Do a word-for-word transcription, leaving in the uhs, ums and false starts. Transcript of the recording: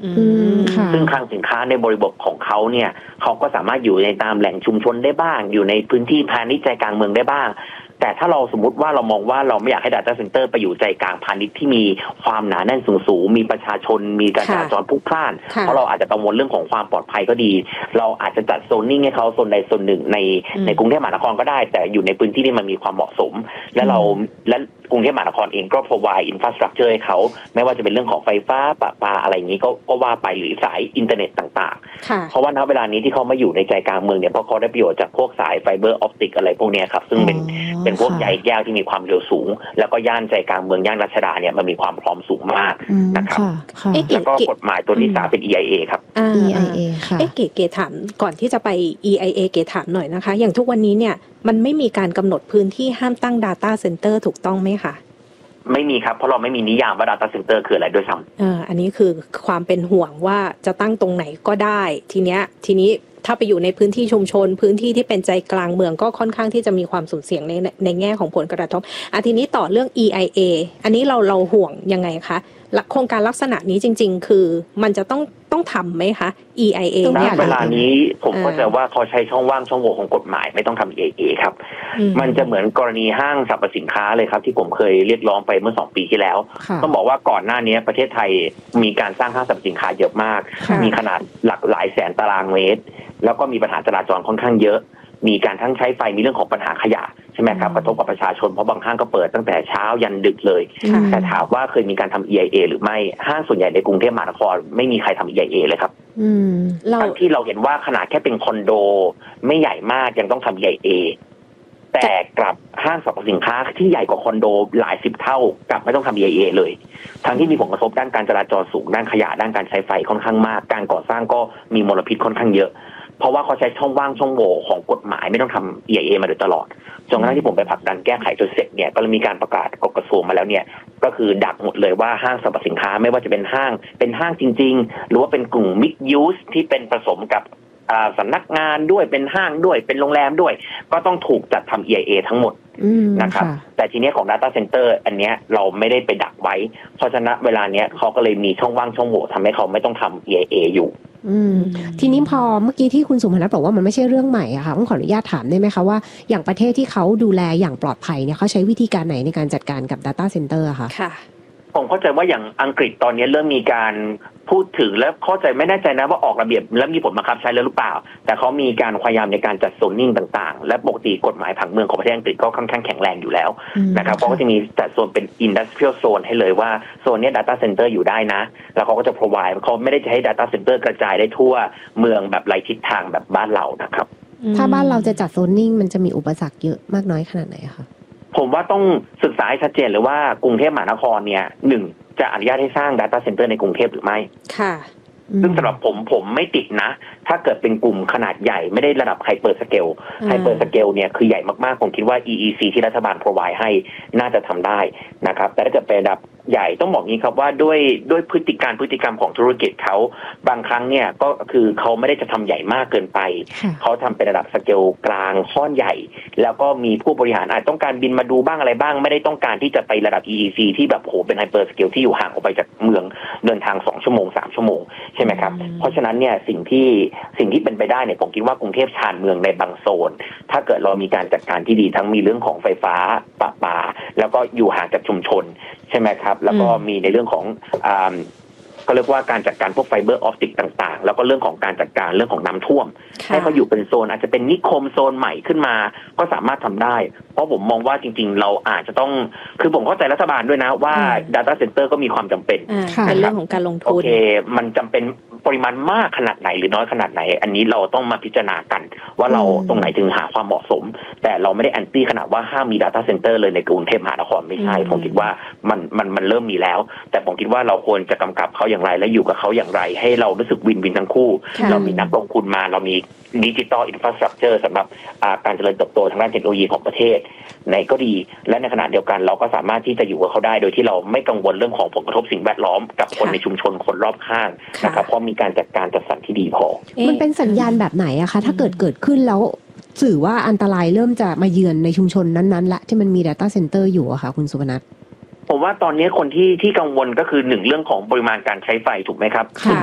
ซึ่งคลังสินค้าในบริบทของเขาเนี่ยเขาก็สามารถอยู่ในตามแหล่งชุมชนได้บ้างอยู่ในพื้นที่พาณิชย์ใจกลางเมืองได้บ้างแต่ถ้าเราสมมติว่าเรามองว่าเราไม่อยากให้ Data Center ไปอยู่ใจกลางพาณิชย์ที่มีความหนาแน่นสูงๆมีประชาชนมีการจราจรพลุกพล่านเพราะเราอาจจะกังวลเรื่องของความปลอดภัยก็ดีเราอาจจะจัดโซนนิ่งให้เขาโซนใดโซนหนึ่งในในกรุงเทพมหานครก็ได้แต่อยู่ในพื้นที่ที่มันมีความเหมาะสมและเราและกรุงเทพมหานครเองก็ provide infrastructure ให้เขาไม่ว่าจะเป็นเรื่องของไฟฟ้าประปาอะไรอย่างนี้ก็ก็ว่าไปหรือสายอินเทอร์เน็ตต่างๆเพราะว่าณเวลานี้ที่เขามาอยู่ในใจกลางเมืองเนี่ยเพราะเขาได้ประโยชน์จากพวกสายไฟเบอร์ออปติกอะไรพวกนี้ครับซึ่งเป็นเป็นพวกใยแก้วที่มีความเร็วสูงแล้วก็ย่านใจกลางเมืองย่านรัชดาเนี่ยมันมีความพร้อมสูงมากนะครับแล้วก็กฎหมายตัวที่สามเป็น อี ไอ เอ ครับอี ไอ เอ ค่ะเอ๊ะเก๋เก๋ถามก่อนที่จะไป อี ไอ เอ เก๋ถามหน่อยนะคะอย่างทุกวันนี้เนี่ยมันไม่มีการกำหนดพื้นที่ห้ามตั้ง Data Center ถูกต้องไหมคะไม่มีครับเพราะเราไม่มีนิยามว่า Data Center คืออะไรด้วยซ้ำเอออันนี้คือความเป็นห่วงว่าจะตั้งตรงไหนก็ได้ทีเนี้ยทีนี้ถ้าไปอยู่ในพื้นที่ชุมชนพื้นที่ที่เป็นใจกลางเมืองก็ค่อนข้างที่จะมีความสุ่มเสี่ยงในในแง่ของผลกระทบอ่ะทีนี้ต่อเรื่อง อี ไอ เอ อันนี้เราเราห่วงยังไงคะโครงการลักษณะนี้จริงๆคือมันจะต้องต้องทำไหมคะ อี ไอ เอเนี่ยเวลานี้ผมก็จะว่าเขาใช้ช่องว่างช่องโหว่ของกฎหมายไม่ต้องทำ อี ไอ เอ ครับมันจะเหมือนกรณีห้างสรรพสินค้าเลยครับที่ผมเคยเรียกร้องไปเมื่อสองปีที่แล้วต้องบอกว่าก่อนหน้านี้ประเทศไทยมีการสร้างห้างสรรพสินค้าเยอะมากมีขนาดหลักหลายแสนตารางเมตรแล้วก็มีปัญหาจราจรค่อนข้างเยอะมีการทั้งใช้ไฟมีเรื่องของปัญหาขยะใช่ไหมครับกระทบกับประชาชนเพราะบางห้างก็เปิดตั้งแต่เช้ายันดึกเลยแต่ถามว่าเคยมีการทำ อี ไอ เอ หรือไม่ห้างส่วนใหญ่ในกรุงเทพมหานครไม่มีใครทำ อี ไอ เอ เลยครับทั้งที่เราเห็นว่าขนาดแค่เป็นคอนโดไม่ใหญ่มากยังต้องทำ อี ไอ เอ แต่กลับห้างสรรพสินค้าที่ใหญ่กว่าคอนโดหลายสิบเท่ากลับไม่ต้องทำ อี ไอ เอ เลยทั้งที่มีผลกระทบด้านการจราจรสูงด้านขยะด้านการใช้ไฟค่อนข้างมากการก่อสร้างก็มีมลพิษค่อนข้างเยอะเพราะว่าเขาใช้ช่องว่างช่องโหว่ของกฎหมายไม่ต้องทำ อี ไอ เอ มาโดยตลอดจนกระทั่งที่ผมไปผลักดันแก้ไขจนเสร็จเนี่ยก็เลยมีการประกาศกฎกระทรวงมาแล้วเนี่ยก็คือดักหมดเลยว่าห้างสรรพสินค้าไม่ว่าจะเป็นห้างเป็นห้างจริงๆหรือว่าเป็นกลุ่ม mixed use ที่เป็นผสมกับสำนักงานด้วยเป็นห้างด้วยเป็นโรงแรมด้วยก็ต้องถูกจัดทำ อี ไอ เอ ทั้งหมดนะครับแต่ทีนี้ของ Data Center อันเนี้ยเราไม่ได้ไปดักไว้เพราะฉะนั้นเวลาเนี้ยเขาก็เลยมีช่องว่างช่องโหว่ทำให้เขาไม่ต้องทำ อี ไอ เอ อยู่ทีนี้พอเมื่อกี้ที่คุณสุพนัทบอกว่ามันไม่ใช่เรื่องใหม่อะค่ะผมขออนุญาตถามได้ไหมคะว่าอย่างประเทศที่เขาดูแลอย่างปลอดภัยเนี่ยเขาใช้วิธีการไหนในการจัดการกับ Data Center อะคะค่ะผมเข้าใจว่าอย่างอังกฤษตอนนี้เริ่มมีการพูดถึงและเข้าใจไม่แน่ใจนะว่าออกระเบียบแล้วมีผลบังคับใช้แล้วหรือเปล่าแต่เขามีการพยายามในการจัดโซนนิ่งต่างๆและปกติกฎหมายผังเมืองของประเทศอังกฤษก็ค่อนข้างแข็งแรงอยู่แล้วนะครับเขาก็จะมีจัดโซนเป็น industrial zone ให้เลยว่าโซนนี้ data center อยู่ได้นะแล้วเขาก็จะ provide เขาไม่ได้จะให้ data center กระจายได้ทั่วเมืองแบบไรทิศทางแบบบ้านเรานะครับถ้าบ้านเราจะจัดโซนนิ่งมันจะมีอุปสรรคเยอะมากน้อยขนาดไหนคะผมว่าต้องศึกษาให้ชัดเจนเลยว่ากรุงเทพมหานครเนี่ยหนึ่งจะอนุญาตให้สร้าง data center ในกรุงเทพหรือไม่ค่ะซึ่งสำหรับผมผมไม่ติดนะถ้าเกิดเป็นกลุ่มขนาดใหญ่ไม่ได้ระดับไฮเปอร์สเกลไฮเปอร์สเกลเนี่ยคือใหญ่มากๆผมคิดว่า อี อี ซี ที่รัฐบาล provide ให้น่าจะทำได้นะครับแต่ถ้าเกิดเป็นระดับใหญ่ต้องบอกงี้ครับว่าด้วยด้วยพฤติการพฤติกรรมของธุรกิจเขาบางครั้งเนี่ยก็คือเขาไม่ได้จะทำใหญ่มากเกินไปเขาทำเป็นระดับสเกลกลางค่อนใหญ่แล้วก็มีผู้บริหารอาจต้องการบินมาดูบ้างอะไรบ้างไม่ได้ต้องการที่จะไประดับ อี อี ซี ที่แบบโหเป็นไฮเปอร์สเกลที่อยู่ห่างออกไปจากเมืองเดินทางสองชั่วโมงสามชั่วโมงใช่ไหมครับเพราะฉะนั้นเนี่ยสิ่งที่สิ่งที่เป็นไปได้เนี่ยผมคิดว่ากรุงเทพชานเมืองในบางโซนถ้าเกิดเรามีการจัดการที่ดีทั้งมีเรื่องของไฟฟ้าประปาแล้วก็อยู่ห่างจากชุมชนใช่ไหมครับแล้วก็มีในเรื่องของอ่าก็เรียกว่าการจัดการพวกไฟเบอร์ออปติกต่างๆแล้วก็เรื่องของการจัดการเรื่องของน้ำท่วมให้เขาอยู่เป็นโซนอาจจะเป็นนิคมโซนใหม่ขึ้นมาก็สามารถทำได้เพราะผมมองว่าจริงๆเราอาจจะต้องคือผมเข้าใจรัฐบาลด้วยนะว่า data center ก็มีความจำเป็นเป็นเรื่องของการลงทุนโอเคมันจำเป็นปริมาณมากขนาดไหนหรือน้อยขนาดไหนอันนี้เราต้องมาพิจารณากันว่าเราตรงไหนถึงหาความเหมาะสมแต่เราไม่ได้แอนตี้ขนาดว่าห้ามมี data center เลยในกรุงเทพมหานครไม่ใช่ผมคิดว่ามันมันมันเริ่มมีแล้วแต่ผมคิดว่าเราควรจะกำกับเขาอย่างไรและอยู่กับเขาอย่างไรให้เรารู้สึกวินวินทั้งคู่เรามีนักลงทุนมาเรามีดิจิทัลอินฟราสตรัคเจอร์สำหรับการเจริญเติบโตทางด้านเทคโนโลยีของประเทศในก็ดีและในขณะเดียวกันเราก็สามารถที่จะอยู่กับเขาได้โดยที่เราไม่กังวลเรื่องของผลกระทบสิ่งแวดล้อมกับคนในชุมชนคนรอบข้างนะครับเพราะมีการจัดการจัดสรรที่ดีพอมันเป็นสัญญาณแบบไหนอะคะถ้าเกิดเกิดขึ้นแล้วสื่อว่าอันตรายเริ่มจะมาเยือนในชุมชนนั้นๆละที่มันมี data center อยู่อะค่ะคุณสุพนัทผมว่าตอนนี้คนที่ที่กังวลก็คือหนึ่งเรื่องของปริมาณการใช้ไฟถูกไหมครับ